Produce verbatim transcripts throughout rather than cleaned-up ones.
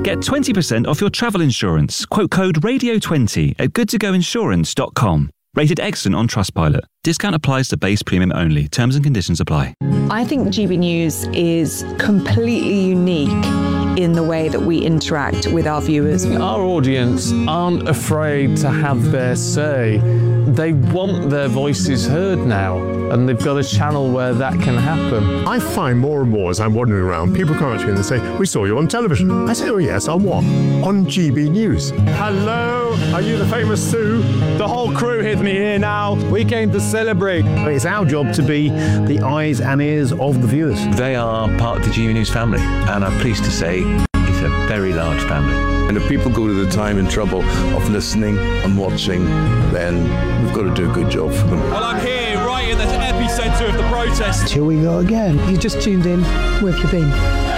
Get twenty percent off your travel insurance. Quote code radio twenty at good to go insurance dot com. Rated excellent on Trustpilot. Discount applies to base premium only. Terms and conditions apply. I think G B News is completely unique in the way that we interact with our viewers. Our audience aren't afraid to have their say. They want their voices heard now, and they've got a channel where that can happen. I find more and more as I'm wandering around, people come up to me and they say, "We saw you on television." I say, "Oh yes, on what?" "On G B News." Hello, are you the famous Sue? The whole crew with me here now. We came to celebrate. It's our job to be the eyes and ears of the viewers. They are part of the G B News family, and I'm pleased to say it's a very large family. And if people go to the time and trouble of listening and watching, then we've got to do a good job for them. Well, I'm here right in the epicentre of the protest. Here we go again. You just tuned in. Where have you been?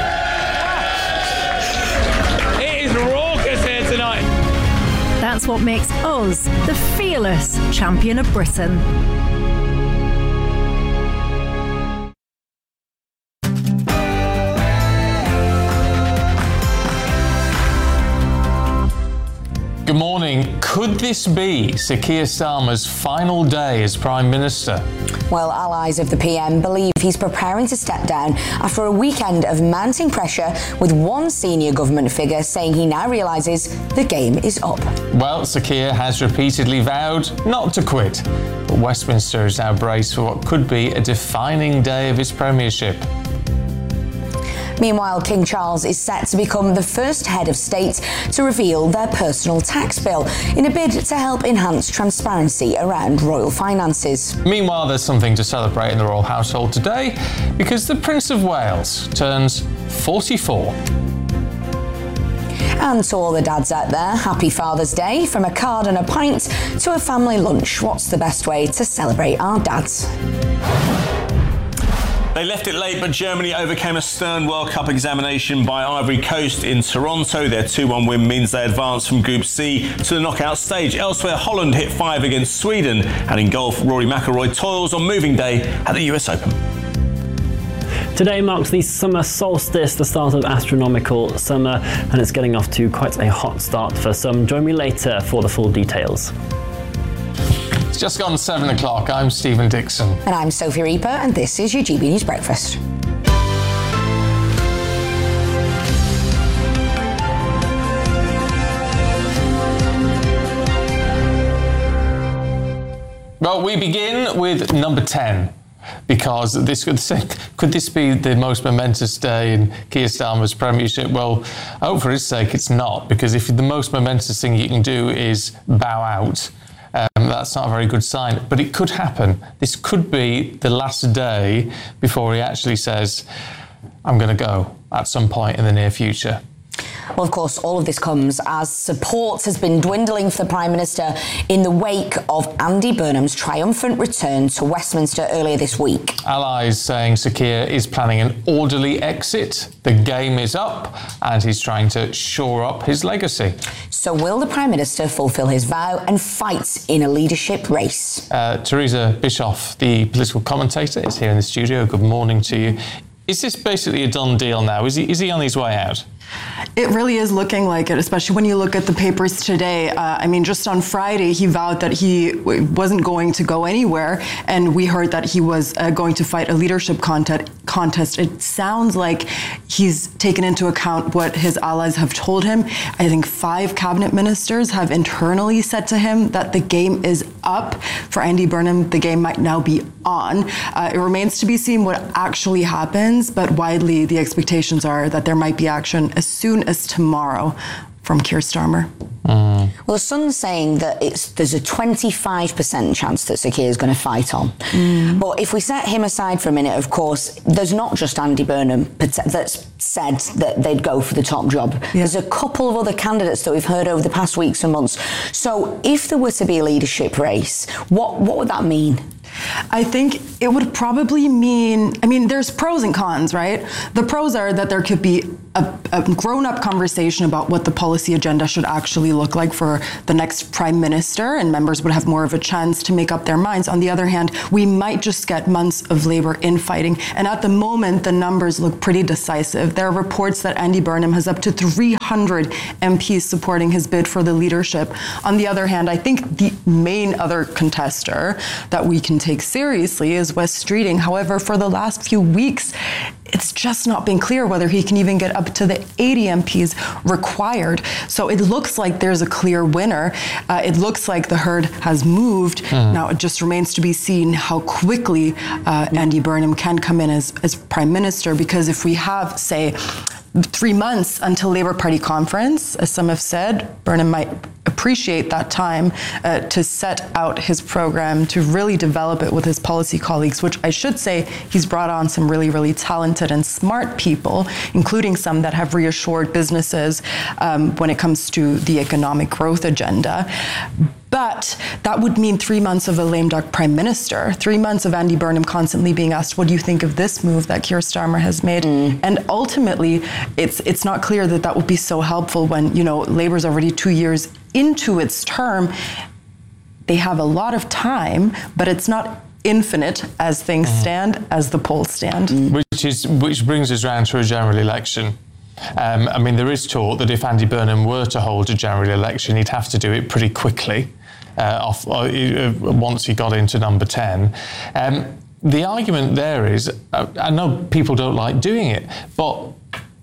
It is raucous here tonight. That's what makes us the fearless champion of Britain. Good morning. Could this be Sir Keir Starmer's final day as Prime Minister? Well, allies of the P M believe he's preparing to step down after a weekend of mounting pressure, with one senior government figure saying he now realises the game is up. Well, Sir Keir has repeatedly vowed not to quit, but Westminster is now braced for what could be a defining day of his premiership. Meanwhile, King Charles is set to become the first head of state to reveal their personal tax bill in a bid to help enhance transparency around royal finances. Meanwhile, there's something to celebrate in the royal household today, because the Prince of Wales turns forty-four. And to all the dads out there, happy Father's Day. From a card and a pint to a family lunch, what's the best way to celebrate our dads? They left it late, but Germany overcame a stern World Cup examination by Ivory Coast in Toronto. Their two one win means they advance from Group C to the knockout stage. Elsewhere, Holland hit five against Sweden. And in golf, Rory McIlroy toils on moving day at the U S Open. Today marks the summer solstice, the start of astronomical summer, and it's getting off to quite a hot start for some. Join me later for the full details. It's just gone seven o'clock. I'm Stephen Dixon. And I'm Sophie Reaper, and this is your G B News Breakfast. Well, we begin with number ten, because this could, could this be the most momentous day in Keir Starmer's premiership? Well, I hope for his sake it's not, because if the most momentous thing you can do is bow out, Um, that's not a very good sign, but it could happen. This could be the last day before he actually says, I'm going to go at some point in the near future. Well, of course, all of this comes as support has been dwindling for the Prime Minister in the wake of Andy Burnham's triumphant return to Westminster earlier this week. Allies saying Sir Keir is planning an orderly exit. The game is up, and he's trying to shore up his legacy. So will the Prime Minister fulfil his vow and fight in a leadership race? Uh, Teresa Bischoff, the political commentator, is here in the studio. Good morning to you. Is this basically a done deal now? Is he, is he on his way out? It really is looking like it, especially when you look at the papers today. Uh, I mean, just on Friday, he vowed that he w- wasn't going to go anywhere, and we heard that he was uh, going to fight a leadership contest. contest. It sounds like he's taken into account what his allies have told him. I think five cabinet ministers have internally said to him that the game is up. For Andy Burnham, the game might now be on. Uh, it remains to be seen what actually happens, but widely the expectations are that there might be action as soon as tomorrow from Keir Starmer. Mm. Well, the Sun's saying that it's there's a twenty-five percent chance that Sir Keir is going to fight on. Mm. But if we set him aside for a minute, of course, there's not just Andy Burnham that's said that they'd go for the top job. Yeah. There's a couple of other candidates that we've heard over the past weeks and months. So if there were to be a leadership race, what, what would that mean? I think it would probably mean, I mean, there's pros and cons, right? The pros are that there could be a, a grown-up conversation about what the policy agenda should actually look like for the next prime minister, and members would have more of a chance to make up their minds. On the other hand, we might just get months of Labour infighting, and at the moment, the numbers look pretty decisive. There are reports that Andy Burnham has up to three hundred M Ps supporting his bid for the leadership. On the other hand, I think the main other contester that we can take seriously is Wes Streeting. However, for the last few weeks, it's just not been clear whether he can even get up to the eighty M Ps required. So it looks like there's a clear winner. Uh, it looks like the herd has moved. Mm. Now it just remains to be seen how quickly uh, Andy Burnham can come in as, as Prime Minister, because if we have, say, three months until Labour Party conference, as some have said, Burnham might appreciate that time uh, to set out his program, to really develop it with his policy colleagues, which I should say he's brought on some really, really talented and smart people, including some that have reassured businesses um, when it comes to the economic growth agenda. But that would mean three months of a lame duck prime minister, three months of Andy Burnham constantly being asked, what do you think of this move that Keir Starmer has made? Mm. And ultimately, it's it's not clear that that would be so helpful when, you know, Labour's already two years into its term. They have a lot of time, but it's not infinite as things mm. stand, as the polls stand. Mm. Which is which brings us round to a general election. Um, I mean, there is talk that if Andy Burnham were to hold a general election, he'd have to do it pretty quickly uh, off, uh, once he got into number ten. Um, the argument there is, uh, I know people don't like doing it, but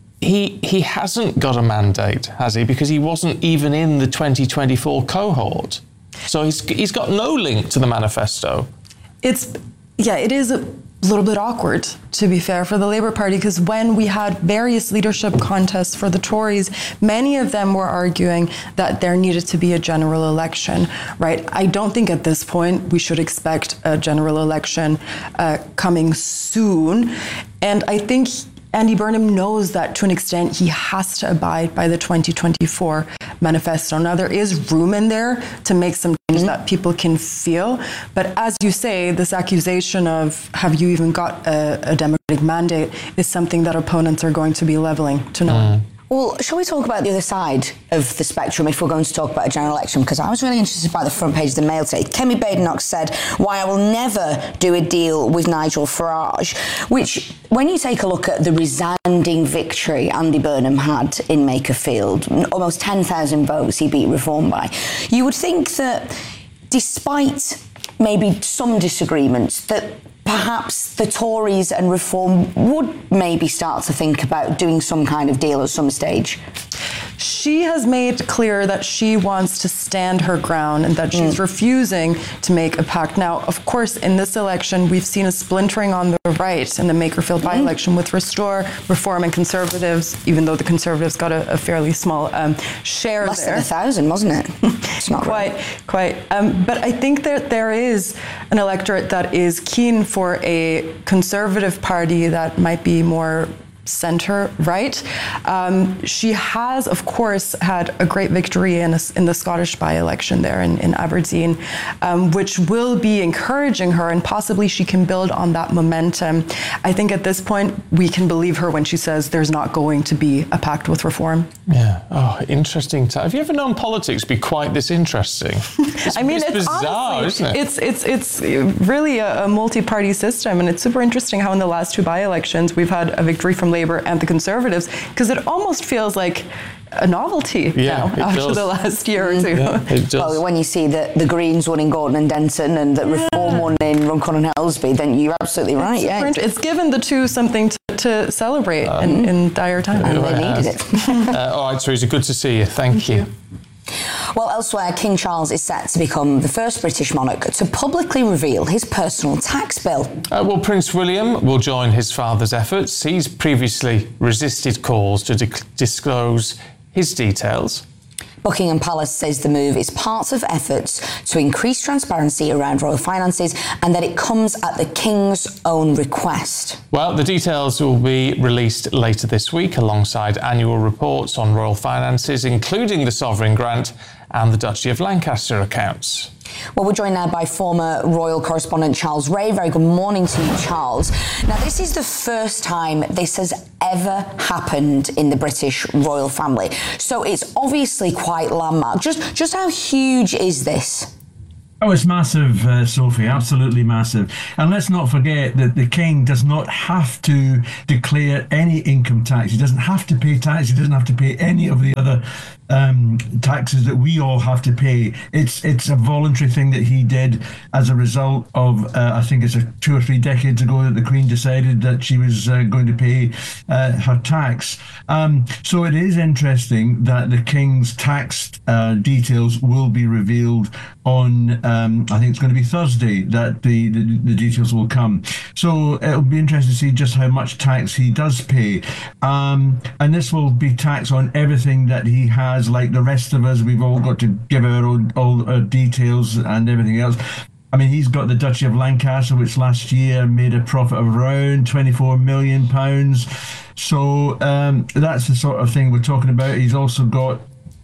he he hasn't got a mandate, has he? Because he wasn't even in the twenty twenty-four cohort. So he's he's got no link to the manifesto. It's, yeah, it is a little bit awkward, to be fair, for the Labour Party, because when we had various leadership contests for the Tories, many of them were arguing that there needed to be a general election, right? I don't think at this point we should expect a general election uh, coming soon. And I think Andy Burnham knows that to an extent he has to abide by the twenty twenty-four manifesto. Now, there is room in there to make some changes mm-hmm. that people can feel. But as you say, this accusation of have you even got a, a democratic mandate is something that opponents are going to be leveling to no one. Mm. Well, shall we talk about the other side of the spectrum if we're going to talk about a general election? Because I was really interested by the front page of the Mail today. Kemi Badenoch said, why I will never do a deal with Nigel Farage, which, when you take a look at the resounding victory Andy Burnham had in Makerfield, almost ten thousand votes he beat Reform by, you would think that despite maybe some disagreements, that perhaps the Tories and Reform would maybe start to think about doing some kind of deal at some stage. She has made clear that she wants to stand her ground and that she's mm. refusing to make a pact. Now, of course, in this election, we've seen a splintering on the right in the Makerfield mm. by-election with Restore, Reform and Conservatives, even though the Conservatives got a, a fairly small um, share Less there. Less than a thousand, wasn't it? It's not quite, right. quite. Um, but I think that there is an electorate that is keen for a Conservative party that might be more centre-right. Um, she has, of course, had a great victory in, a, in the Scottish by-election there in, in Aberdeen, um, which will be encouraging her, and possibly she can build on that momentum. I think at this point, we can believe her when she says there's not going to be a pact with Reform. Yeah. Oh, interesting. Have you ever known politics be quite this interesting? It's, I mean, it's, it's bizarre, honestly, isn't it? It's, it's, it's really a, a multi-party system, and it's super interesting how in the last two by-elections, we've had a victory from Labour and the Conservatives, because it almost feels like a novelty yeah, now after does. the last year or two. Yeah, it does. Well, when you see that the Greens won in Gorton and Denton and that yeah. Reform won in Runcorn and Helsby, then you're absolutely right. It's, yeah. it's given the two something to, to celebrate um, in, in dire times. And they needed it. uh, all right, Teresa, good to see you. Thank, Thank you. you. Well, elsewhere, King Charles is set to become the first British monarch to publicly reveal his personal tax bill. Uh, well, Prince William will join his father's efforts. He's previously resisted calls to di- disclose his details. Buckingham Palace says the move is part of efforts to increase transparency around royal finances and that it comes at the King's own request. Well, the details will be released later this week alongside annual reports on royal finances, including the sovereign grant and the Duchy of Lancaster accounts. Well, we're joined now by former royal correspondent Charles Ray. Very good morning to you, Charles. Now, this is the first time this has ever happened in the British royal family. So it's obviously quite landmark. Just, just how huge is this? Oh, it's massive, uh, Sophie, absolutely massive. And let's not forget that the King does not have to declare any income tax. He doesn't have to pay tax. He doesn't have to pay any of the other um, taxes that we all have to pay. It's it's a voluntary thing that he did as a result of, uh, I think it's a two or three decades ago that the Queen decided that she was uh, going to pay uh, her tax. Um, so it is interesting that the King's tax uh, details will be revealed on, um, I think it's going to be Thursday that the, the, the details will come. So it'll be interesting to see just how much tax he does pay. Um, and this will be tax on everything that he has, like the rest of us. We've all got to give our own all our details and everything else. I mean, he's got the Duchy of Lancaster, which last year made a profit of around twenty-four million pounds. So um, that's the sort of thing we're talking about. He's also got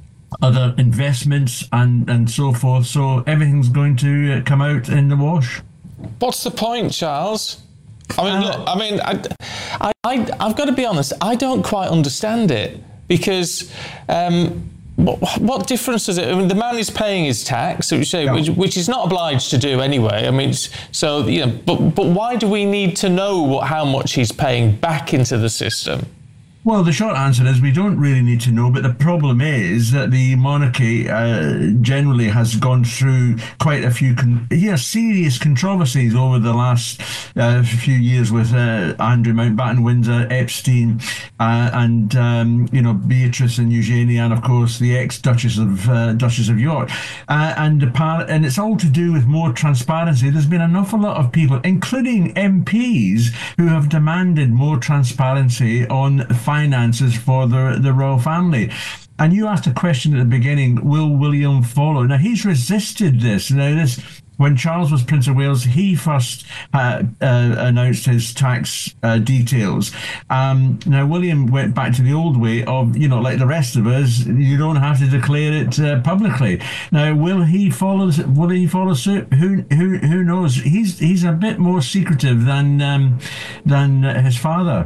other investments and, and so forth. So everything's going to come out in the wash. What's the point, Charles? I mean, uh, look, I mean, I, I, I, I've got to be honest, I don't quite understand it because um, what, what difference does it? I mean, the man is paying his tax, which, yeah. which, which he's not obliged to do anyway. I mean, so, you know, but, but why do we need to know what, how much he's paying back into the system? Well, the short answer is we don't really need to know, but the problem is that the monarchy uh, generally has gone through quite a few con- yeah, serious controversies over the last uh, few years with uh, Andrew Mountbatten, Windsor, Epstein, uh, and um, you know Beatrice and Eugenie, and of course the ex-Duchess of uh, Duchess of York, uh, and the par- and it's all to do with more transparency. There's been an awful lot of people, including M Ps, who have demanded more transparency on finances for the the royal family. And you asked a question at the beginning, will William follow? Now, he's resisted this. Now, this when Charles was Prince of Wales, he first uh, uh, announced his tax uh, details. Um, now, William went back to the old way of, you know, like the rest of us, you don't have to declare it uh, publicly. Now, will he follow? Will he follow suit? Who who who knows? He's he's a bit more secretive than um, than uh, his father.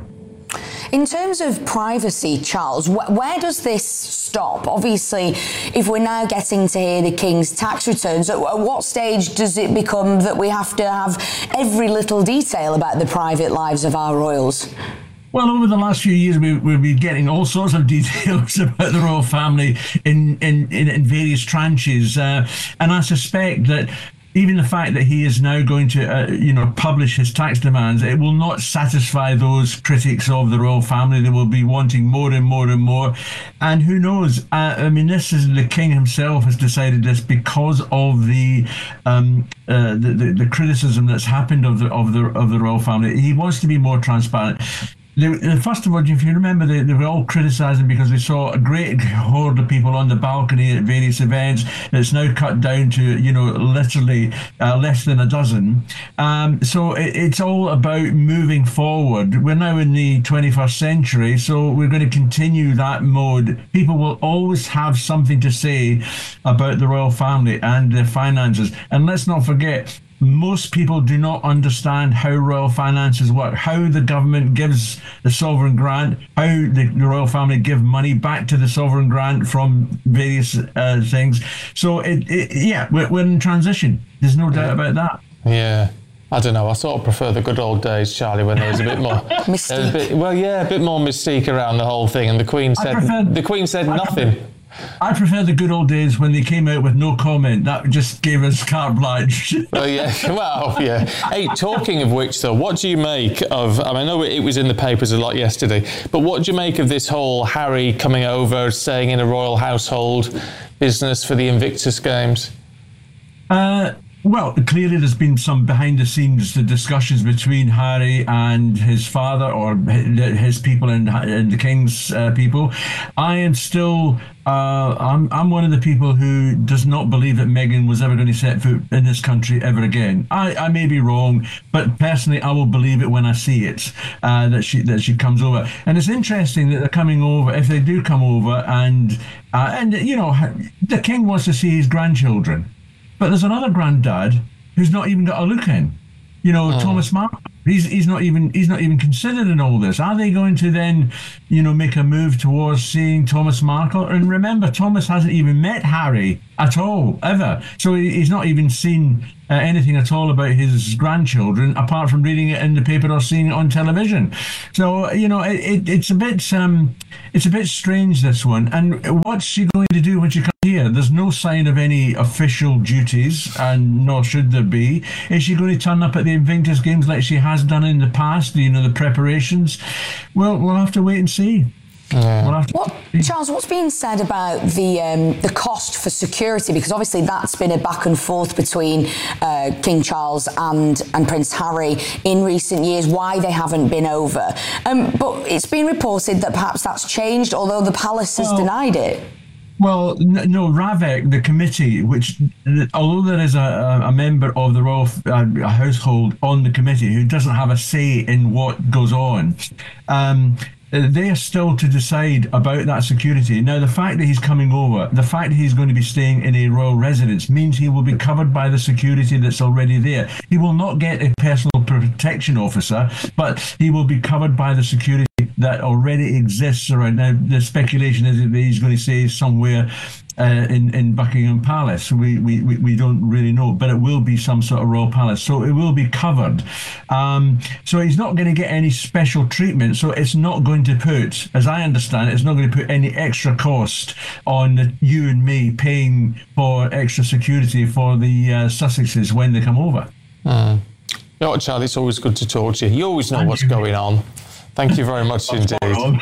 In terms of privacy, Charles, wh- where does this stop? Obviously, if we're now getting to hear the King's tax returns, at, at what stage does it become that we have to have every little detail about the private lives of our royals? Well, over the last few years, we, we've been getting all sorts of details about the royal family in, in, in, in various tranches. Uh, and I suspect that even the fact that he is now going to, uh, you know, publish his tax demands, it will not satisfy those critics of the royal family. They will be wanting more and more and more. And who knows? Uh, I mean, this is the King himself has decided this because of the, um, uh, the, the the criticism that's happened of the of the of the royal family. He wants to be more transparent. The, first of all, if you remember, they, they were all criticising because they saw a great horde of people on the balcony at various events. It's now cut down to, you know, literally uh, less than a dozen. Um, so it, it's all about moving forward. We're now in the twenty-first century, so we're going to continue that mode. People will always have something to say about the royal family and their finances. And let's not forget, most people do not understand how royal finances work, how the government gives the sovereign grant, how the, the royal family give money back to the sovereign grant from various uh, things. So, it, it, yeah, we're, we're in transition. There's no doubt about that. Yeah. I don't know. I sort of prefer the good old days, Charlie, when there was a bit more mystique. A bit, well, yeah, a bit more mystique around the whole thing. And the Queen said prefer, the Queen said I nothing. Prefer, I prefer the good old days when they came out with no comment. That just gave us carte blanche. Well, yeah. Well, yeah. Hey, talking of which, though, what do you make of... I mean, I know it was in the papers a lot yesterday, but what do you make of this whole Harry coming over, staying in a royal household business for the Invictus Games? Uh... Well, clearly there's been some behind-the-scenes discussions between Harry and his father, or his people and, and the King's uh, people. I am still, uh, I'm, I'm one of the people who does not believe that Meghan was ever going to set foot in this country ever again. I, I may be wrong, but personally, I will believe it when I see it, uh, that she that she comes over. And it's interesting that they're coming over, if they do come over, and uh, and you know, the King wants to see his grandchildren. But there's another granddad who's not even got a look in. You know, oh. Thomas Markle. He's he's not even he's not even considered in all this. Are they going to then, you know, make a move towards seeing Thomas Markle? And remember, Thomas hasn't even met Harry at all, ever. So he's not even seen uh, anything at all about his grandchildren, apart from reading it in the paper or seeing it on television. So, you know, it, it, it's a bit um, it's a bit strange, this one. And what's she going to do when she comes here? There's no sign of any official duties, and nor should there be. Is she going to turn up at the Invictus Games like she has done in the past, you know, the preparations? Well, we'll have to wait and see. Yeah. We'll have to what, Charles, what's being said about the um, the cost for security? Because obviously that's been a back and forth between uh, King Charles and, and Prince Harry in recent years, why they haven't been over. Um, but it's been reported that perhaps that's changed, although the palace has well, denied it. Well, no, RAVEC, the committee, which, although there is a, a member of the royal uh, household on the committee who doesn't have a say in what goes on, um, they are still to decide about that security. Now, the fact that he's coming over, the fact that he's going to be staying in a royal residence means he will be covered by the security that's already there. He will not get a personal protection officer, but he will be covered by the security that already exists around. Now, the speculation is that he's going to stay somewhere Uh, in, in Buckingham Palace. We, we we don't really know, but it will be some sort of royal palace, so it will be covered. Um, so he's not going to get any special treatment, so it's not going to put, as I understand it, it's not going to put any extra cost on you and me paying for extra security for the uh, Sussexes when they come over. Mm. You know what, Charlie, it's always good to talk to you. You always know what's going on. Thank you very much indeed.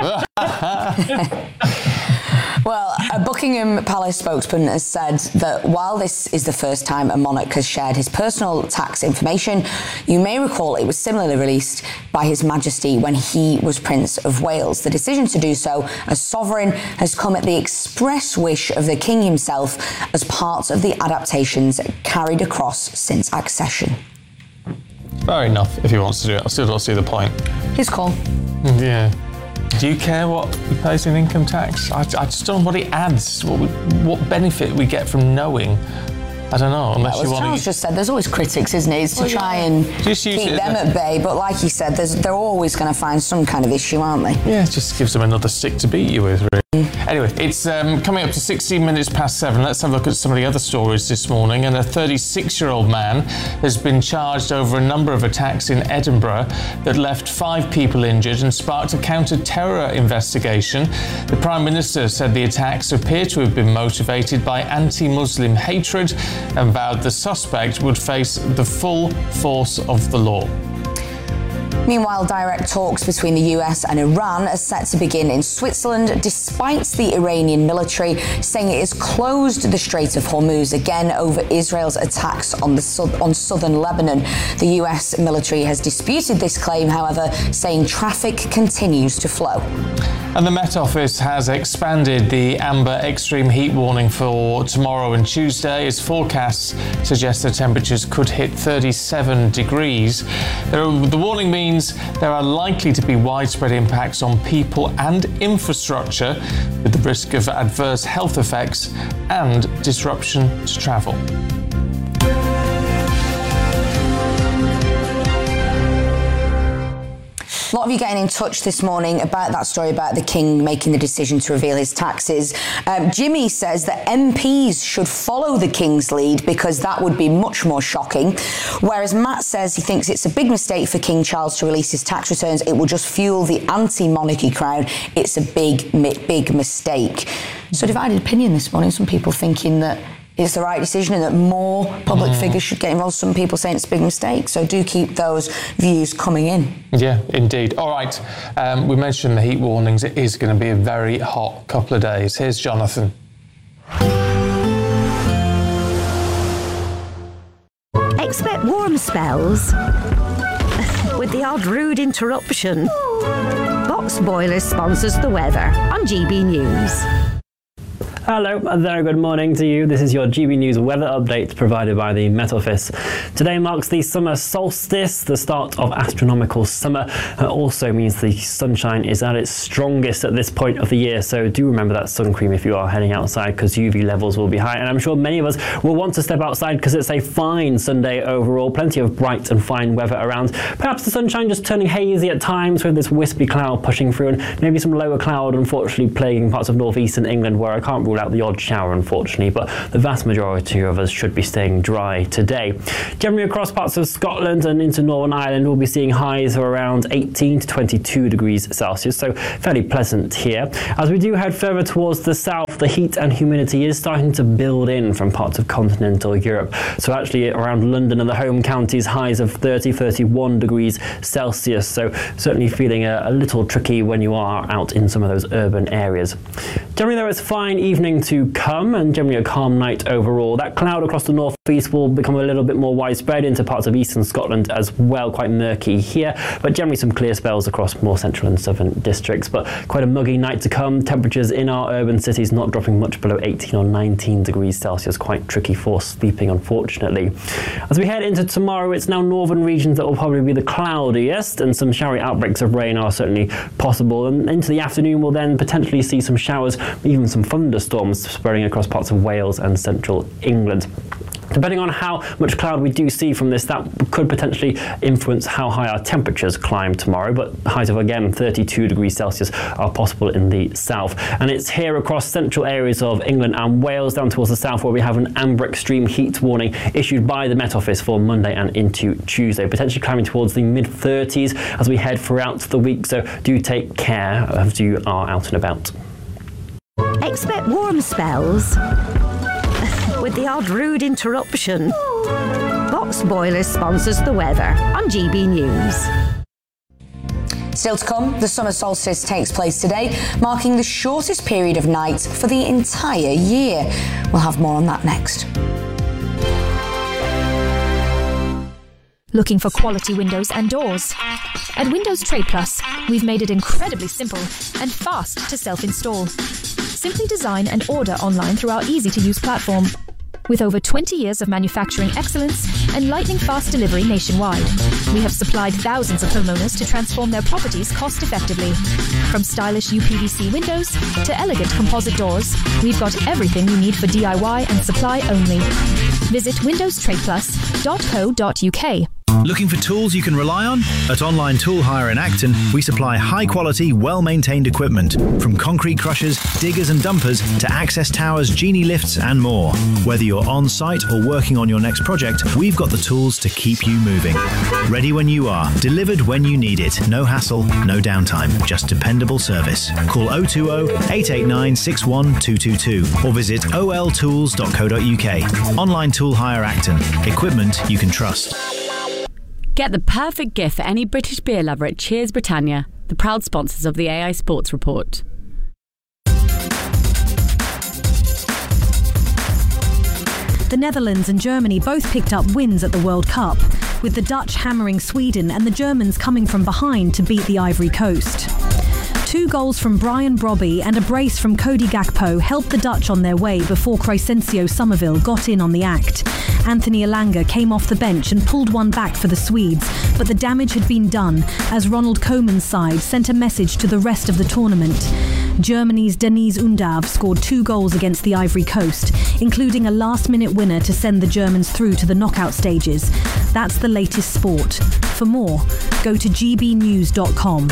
Well, a Buckingham Palace spokesman has said that while this is the first time a monarch has shared his personal tax information, you may recall it was similarly released by His Majesty when he was Prince of Wales. The decision to do so as sovereign has come at the express wish of the King himself as part of the adaptations carried across since accession. Fair enough, if he wants to do it. I still don't see the point. His call. Yeah. Do you care what he pays in income tax? I, I just don't know what it adds, what, we, what benefit we get from knowing. I don't know, unless well, you want to... Charles just said, there's always critics, isn't it? It's to well, try yeah. and just keep them at bay, but like you said, there's, they're always going to find some kind of issue, aren't they? Yeah, it just gives them another stick to beat you with, really. Mm. Anyway, it's um, coming up to sixteen minutes past seven. Let's have a look at some of the other stories this morning. And a thirty-six-year-old man has been charged over a number of attacks in Edinburgh that left five people injured and sparked a counter-terror investigation. The Prime Minister said the attacks appear to have been motivated by anti-Muslim hatred and vowed the suspect would face the full force of the law. Meanwhile, direct talks between the U S and Iran are set to begin in Switzerland, despite the Iranian military saying it has closed the Strait of Hormuz again over Israel's attacks on the on southern Lebanon. The U S military has disputed this claim, however, saying traffic continues to flow. And the Met Office has expanded the amber extreme heat warning for tomorrow and Tuesday, as forecasts suggest the temperatures could hit thirty-seven degrees. The warning means there are likely to be widespread impacts on people and infrastructure, with the risk of adverse health effects and disruption to travel. A lot of you getting in touch this morning about that story about the King making the decision to reveal his taxes. Um, Jimmy says that M Ps should follow the King's lead because that would be much more shocking. Whereas Matt says he thinks it's a big mistake for King Charles to release his tax returns. It will just fuel the anti-monarchy crowd. It's a big, big mistake. So divided opinion this morning. Some people thinking that it's the right decision and that more public mm. figures should get involved. Some people saying it's a big mistake. So do keep those views coming in. Yeah, indeed. All right. Um, we mentioned the heat warnings. It is going to be a very hot couple of days. Here's Jonathan. Expect warm spells with the odd rude interruption. Box Boilers sponsors the weather on G B News. Hello, a very good morning to you. This is your G B News weather update provided by the Met Office. Today marks the summer solstice, the start of astronomical summer. It also means the sunshine is at its strongest at this point of the year, so do remember that sun cream if you are heading outside, because U V levels will be high, and I'm sure many of us will want to step outside because it's a fine Sunday overall. Plenty of bright and fine weather around. Perhaps the sunshine just turning hazy at times with this wispy cloud pushing through, and maybe some lower cloud unfortunately plaguing parts of northeastern England, where I can't rule out the odd shower unfortunately, but the vast majority of us should be staying dry today. Generally across parts of Scotland and into Northern Ireland we'll be seeing highs of around eighteen to twenty-two degrees Celsius, so fairly pleasant here. As we do head further towards the south, the heat and humidity is starting to build in from parts of continental Europe, so actually around London and the home counties highs of thirty, thirty-one degrees Celsius, so certainly feeling a, a little tricky when you are out in some of those urban areas. Generally though, it's a fine evening to come and generally a calm night overall. That cloud across the northeast will become a little bit more widespread into parts of eastern Scotland as well, quite murky here, but generally some clear spells across more central and southern districts, but quite a muggy night to come. Temperatures in our urban cities not dropping much below eighteen or nineteen degrees Celsius, quite tricky for sleeping unfortunately. As we head into tomorrow, it's now northern regions that will probably be the cloudiest, and some showery outbreaks of rain are certainly possible, and into the afternoon we'll then potentially see some showers, even some thunderstorms spreading across parts of Wales and central England. Depending on how much cloud we do see from this, that could potentially influence how high our temperatures climb tomorrow, but highs of again thirty-two degrees Celsius are possible in the south. And it's here across central areas of England and Wales down towards the south where we have an amber extreme heat warning issued by the Met Office for Monday and into Tuesday, potentially climbing towards the mid thirties as we head throughout the week, so do take care as you are out and about. Expect warm spells with the odd rude interruption. Box Boilers sponsors the weather on G B News. Still to come, the summer solstice takes place today, marking the shortest period of night for the entire year. We'll have more on that next. Looking for quality windows and doors? At Windows Trade Plus, we've made it incredibly simple and fast to self-install. Simply design and order online through our easy-to-use platform. With over twenty years of manufacturing excellence and lightning-fast delivery nationwide, we have supplied thousands of homeowners to transform their properties cost-effectively. From stylish U P V C windows to elegant composite doors, we've got everything you need for D I Y and supply only. Visit windows trade plus dot co dot U K. Looking for tools you can rely on? At Online Tool Hire in Acton, we supply high-quality, well-maintained equipment, from concrete crushers, diggers and dumpers to access towers, genie lifts and more. Whether you're on-site or working on your next project, we've got the tools to keep you moving. Ready when you are, delivered when you need it. No hassle, no downtime, just dependable service. Call oh two oh, eight eight nine, six one two two two or visit o l tools dot co dot U K. Online Tool Hire Acton. Equipment you can trust. Get the perfect gift for any British beer lover at Cheers Britannia, the proud sponsors of the A I Sports Report. The Netherlands and Germany both picked up wins at the World Cup, with the Dutch hammering Sweden and the Germans coming from behind to beat the Ivory Coast. Two goals from Brian Brobby and a brace from Cody Gakpo helped the Dutch on their way before Crescencio Somerville got in on the act. Anthony Elanga came off the bench and pulled one back for the Swedes, but the damage had been done as Ronald Koeman's side sent a message to the rest of the tournament. Germany's Denise Undav scored two goals against the Ivory Coast, including a last-minute winner to send the Germans through to the knockout stages. That's the latest sport. For more, go to g b news dot com.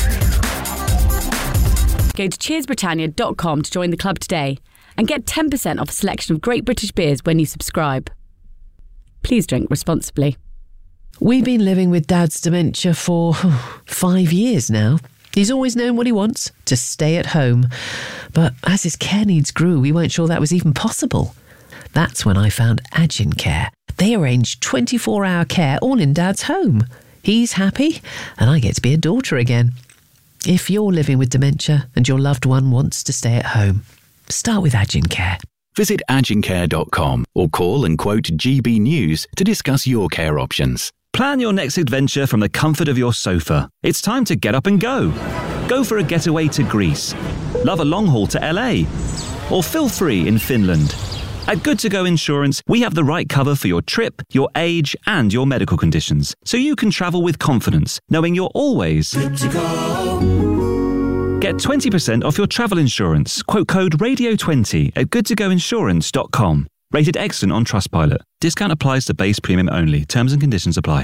Go to cheers britannia dot com to join the club today and get ten percent off a selection of great British beers when you subscribe. Please drink responsibly. We've been living with Dad's dementia for five years now. He's always known what he wants, to stay at home. But as his care needs grew, we weren't sure that was even possible. That's when I found Agin Care. They arrange twenty-four hour care all in Dad's home. He's happy, and I get to be a daughter again. If you're living with dementia and your loved one wants to stay at home, start with Agin Care. Visit agin care dot com or call and quote G B News to discuss your care options. Plan your next adventure from the comfort of your sofa. It's time to get up and go. Go for a getaway to Greece. Love a long haul to L A. or feel free in Finland. At Good To Go Insurance, we have the right cover for your trip, your age, and your medical conditions, so you can travel with confidence, knowing you're always good to go. Get twenty percent off your travel insurance. Quote code radio twenty at good to go insurance dot com. Rated excellent on Trustpilot. Discount applies to base premium only. Terms and conditions apply.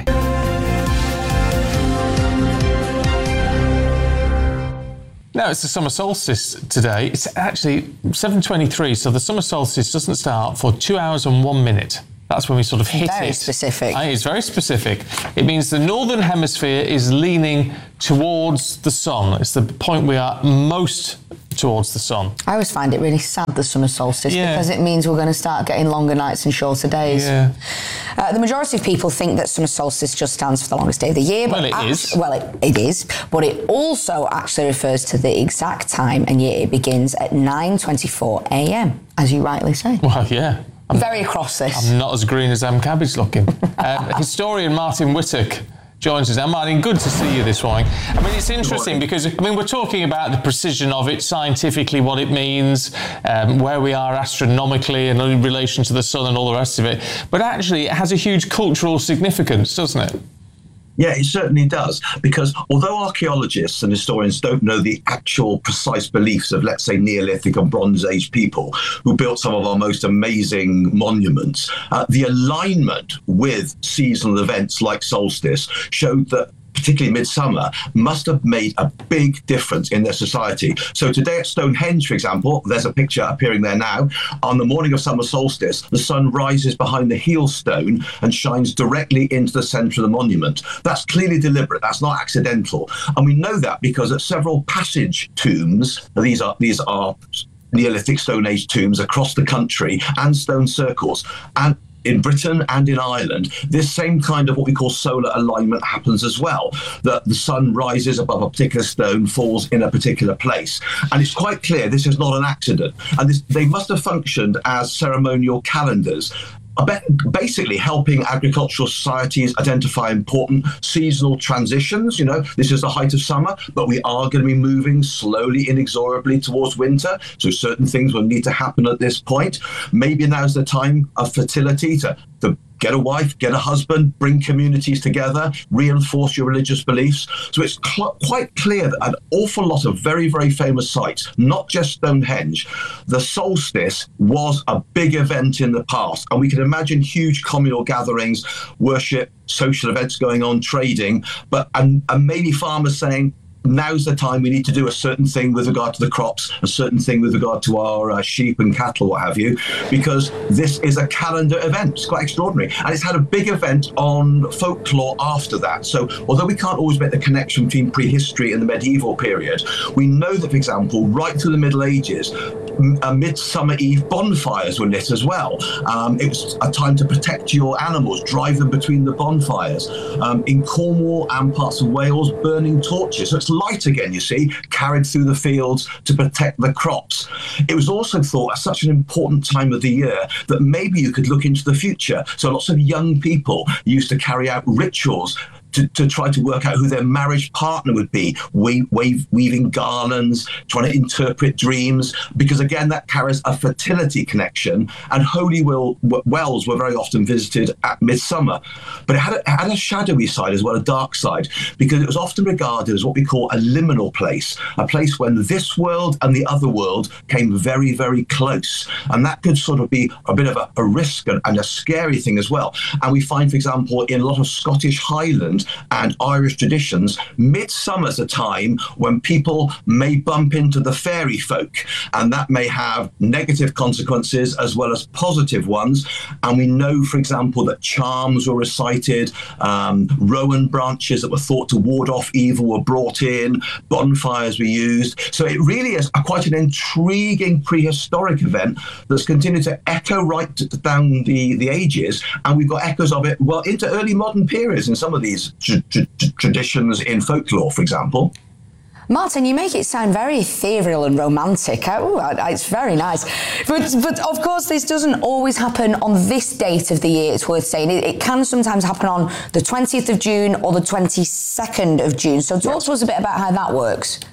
Now, it's the summer solstice today. It's actually seven twenty-three, so the summer solstice doesn't start for two hours and one minute. That's when we sort of hit very it. Very specific. I think it's very specific. It means the northern hemisphere is leaning towards the sun. It's the point we are most towards the sun. I always find it really sad, the summer solstice, yeah. because it means we're going to start getting longer nights and shorter days. Yeah. Uh, the majority of people think that summer solstice just stands for the longest day of the year. But well, it act- is. Well, it, it is, but it also actually refers to the exact time and year it begins at nine twenty-four a.m, as you rightly say. Well, yeah. I'm, Very across this. I'm not as green as M Cabbage looking. um, historian Martin Whittock joins us now. Martin, good to see you this morning. I mean, it's interesting because, I mean, we're talking about the precision of it, scientifically what it means, um, where we are astronomically and in relation to the sun and all the rest of it. But actually, it has a huge cultural significance, doesn't it? Yeah, it certainly does, because although archaeologists and historians don't know the actual precise beliefs of, let's say, Neolithic and Bronze Age people who built some of our most amazing monuments, uh, the alignment with seasonal events like solstice showed that particularly midsummer, must have made a big difference in their society. So today at Stonehenge, for example, there's a picture appearing there now. On the morning of summer solstice, the sun rises behind the heel stone and shines directly into the centre of the monument. That's clearly deliberate. That's not accidental. And we know that because at several passage tombs, these are these are Neolithic Stone Age tombs across the country and stone circles, and in Britain and in Ireland, this same kind of what we call solar alignment happens as well, that the sun rises above a particular stone, falls in a particular place. And it's quite clear this is not an accident. And this, they must have functioned as ceremonial calendars, basically helping agricultural societies identify important seasonal transitions. You know, this is the height of summer, but we are going to be moving slowly, inexorably towards winter. So certain things will need to happen at this point. Maybe now's the time of fertility to, to get a wife, get a husband, bring communities together, reinforce your religious beliefs. So it's cl- quite clear that an awful lot of very, very famous sites, not just Stonehenge, the solstice was a big event in the past. And we can imagine huge communal gatherings, worship, social events going on, trading, but and, and maybe farmers saying, now's the time we need to do a certain thing with regard to the crops, a certain thing with regard to our uh, sheep and cattle, what have you, because this is a calendar event. It's quite extraordinary. And it's had a big event on folklore after that. So although we can't always make the connection between prehistory and the medieval period, we know that, for example, right through the Middle Ages, a Midsummer Eve bonfires were lit as well. Um, it was a time to protect your animals, drive them between the bonfires. Um, in Cornwall and parts of Wales, burning torches. So it's light again, you see, carried through the fields to protect the crops. It was also thought at such an important time of the year that maybe you could look into the future. So lots of young people used to carry out rituals To, to try to work out who their marriage partner would be, we, wave, weaving garlands, trying to interpret dreams, because again, that carries a fertility connection. And holy well, wells were very often visited at midsummer. But it had, a, it had a shadowy side as well, a dark side, because it was often regarded as what we call a liminal place, a place when this world and the other world came very, very close. And that could sort of be a bit of a, a risk and, and a scary thing as well. And we find, for example, in a lot of Scottish Highlands and Irish traditions, midsummer's a time when people may bump into the fairy folk, and that may have negative consequences as well as positive ones. And we know, for example, that charms were recited, um, rowan branches that were thought to ward off evil were brought in, bonfires were used. So it really is a, quite an intriguing prehistoric event that's continued to echo right down the, the ages, and we've got echoes of it, well, into early modern periods in some of these Tr- tr- traditions in folklore, for example. Martin, you make it sound very ethereal and romantic. Oh, it's very nice. But, but of course, this doesn't always happen on this date of the year, it's worth saying. It, it can sometimes happen on the twentieth of June or the twenty-second of June. So talk to us a bit about how that works.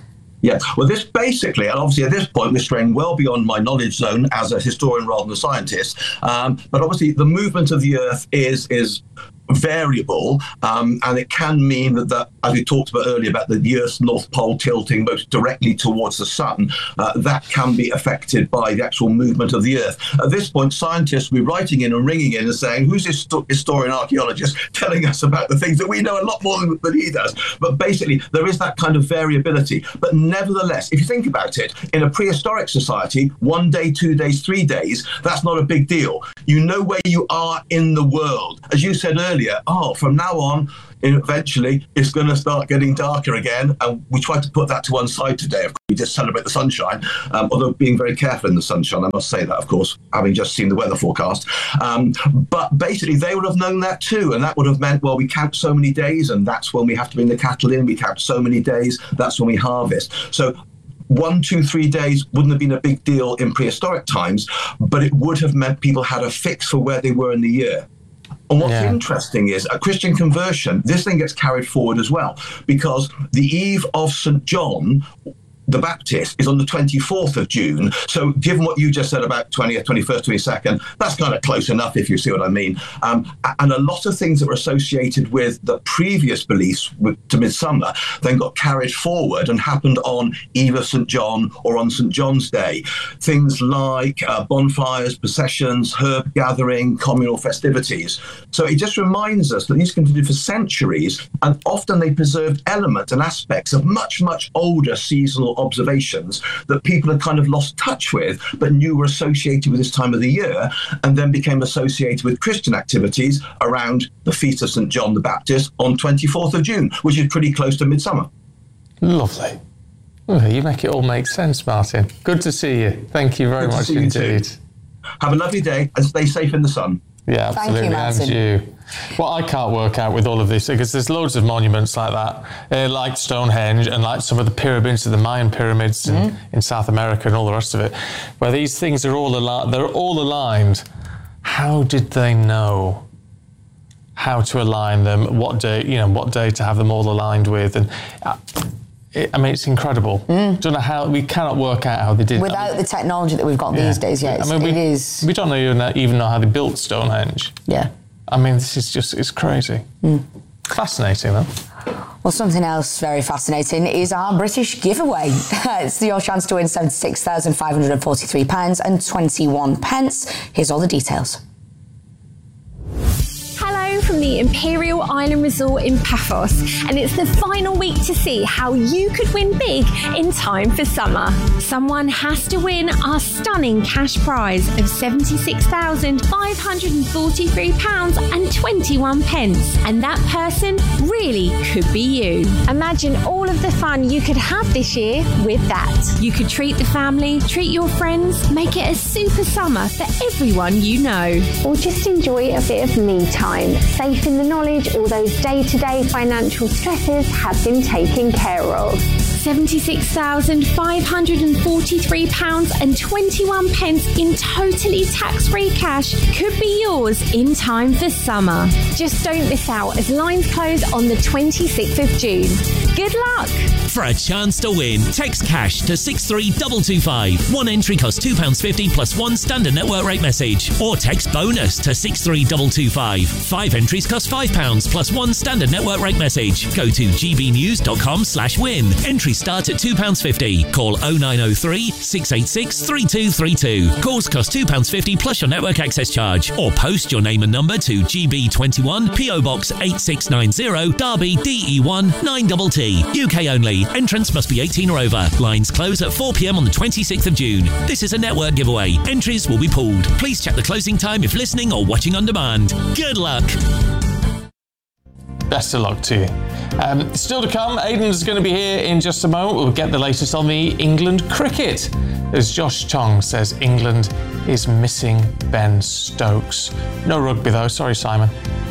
Yeah, well, this basically, and obviously at this point, we're straying well beyond my knowledge zone as a historian rather than a scientist. Um, but obviously, the movement of the Earth is is variable, um, and it can mean that, that, as we talked about earlier, about the Earth's North Pole tilting most directly towards the sun, uh, that can be affected by the actual movement of the Earth. At this point, scientists will be writing in and ringing in and saying, who's this sto- historian archaeologist telling us about the things that we know a lot more than, than he does? But basically, there is that kind of variability. But nevertheless, if you think about it, in a prehistoric society, one day, two days, three days, that's not a big deal. You know where you are in the world. As you said earlier, oh, from now on, eventually, it's going to start getting darker again. And we tried to put that to one side today. Of course, we just celebrate the sunshine, um, although being very careful in the sunshine, I must say that, of course, having just seen the weather forecast. Um, but basically, they would have known that too. And that would have meant, well, we count so many days, and that's when we have to bring the cattle in. We count so many days, that's when we harvest. So one, two, three days wouldn't have been a big deal in prehistoric times, but it would have meant people had a fix for where they were in the year. And what's yeah. interesting is at Christian conversion, this thing gets carried forward as well, because the eve of Saint John the Baptist is on the twenty-fourth of June. So given what you just said about twentieth, twenty-first, twenty-second, that's kind of close enough, if you see what I mean. Um, and a lot of things that were associated with the previous beliefs to Midsummer then got carried forward and happened on Eve of Saint John or on Saint John's Day. Things like uh, bonfires, processions, herb gathering, communal festivities. So it just reminds us that these continued for centuries, and often they preserved elements and aspects of much, much older seasonal observations that people had kind of lost touch with, but knew were associated with this time of the year, and then became associated with Christian activities around the feast of Saint John the Baptist on twenty-fourth of June, which is pretty close to Midsummer. Lovely. Well, you make it all make sense, Martin. Good to see you. Thank you very much indeed. Have a lovely day and stay safe in the sun. Yeah, absolutely. And you. What I can't work out with all of this, because there's loads of monuments like that, uh, like Stonehenge and like some of the pyramids, the Mayan pyramids mm. in, in South America and all the rest of it, where these things are all al- they're all aligned. How did they know how to align them? What day, you know, what day to have them all aligned with? And uh, it, I mean, it's incredible. Mm. Don't know how we cannot work out how they did without I mean, the technology that we've got yeah. these days. Yeah, it's, I mean, we, it is. We don't know even know how they built Stonehenge. Yeah. I mean, this is just, it's crazy. Mm. Fascinating, though. Well, something else very fascinating is our British giveaway. It's your chance to win seventy-six thousand five hundred forty-three pounds and twenty-one pence. Here's all the details. Hello from the Imperial Island Resort in Paphos, and it's the final week to see how you could win big in time for summer. Someone has to win our stunning cash prize of seventy-six thousand five hundred forty-three pounds and twenty-one pence, and that person really could be you. Imagine all of the fun you could have this year with that. You could treat the family, treat your friends, make it a super summer for everyone you know. Or just enjoy a bit of me time, safe in the knowledge all those day-to-day financial stresses have been taken care of. seventy-six thousand five hundred forty-three pounds and twenty-one pence in totally tax-free cash could be yours in time for summer. Just don't miss out as lines close on the twenty-sixth of June. Good luck! For a chance to win, text cash to six three two two five. One entry costs two pounds fifty plus one standard network rate message. Or text bonus to six three two two five. Five entries cost five pounds plus one standard network rate message. Go to gbnews.com slash win. Entry start at two pounds fifty. Call oh nine oh three, six eight six, three two three two. Calls cost two pounds fifty plus your network access charge. Or post your name and number to G B twenty-one, P O Box eight six nine zero, Derby, D E one nine T T. U K only. Entrance must be eighteen or over. Lines close at four p.m. on the twenty-sixth of June. This is a network giveaway. Entries will be pulled. Please check the closing time if listening or watching on demand. Good luck. Best of luck to you. Um, still to come, Aidan's going to be here in just a moment. We'll get the latest on the England cricket. As Josh Chong says, England is missing Ben Stokes. No rugby though, sorry Simon.